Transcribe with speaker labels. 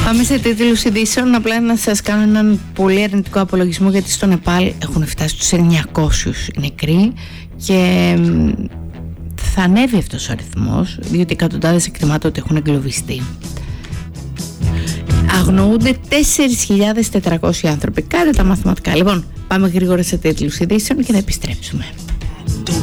Speaker 1: Πάμε σε τίτλους ειδήσεων. Απλά να σας κάνω έναν πολύ αρνητικό απολογισμό, γιατί στο Νεπάλ έχουν φτάσει στους 900 νεκροί και θα ανέβει αυτός ο αριθμός, διότι εκατοντάδες εκτιμάται ότι έχουν εγκλωβιστεί. Αγνοούνται 4.400 άνθρωποι. Κάντε τα μαθηματικά. Λοιπόν, πάμε γρήγορα σε τίτλους ειδήσεων και θα επιστρέψουμε.